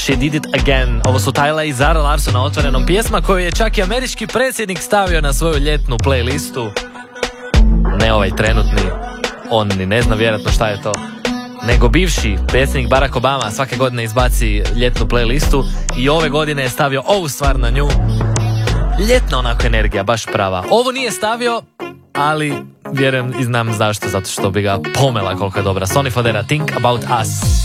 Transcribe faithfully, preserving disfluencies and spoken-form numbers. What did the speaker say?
She Did It Again. Ovo su Tyla i Zara Larsson na Otvorenom, pjesma koju je čak i američki predsjednik stavio na svoju ljetnu playlistu. Ne ovaj trenutni, on ni ne zna vjerojatno šta je to, nego bivši predsjednik Barack Obama svake godine izbaci ljetnu playlistu i ove godine je stavio ovu stvar na nju. Ljetna onako energija, baš prava. Ovo nije stavio, ali vjerujem i znam zašto, zato što bi ga pomela koliko je dobra. Sonny Fodera, Think About Us.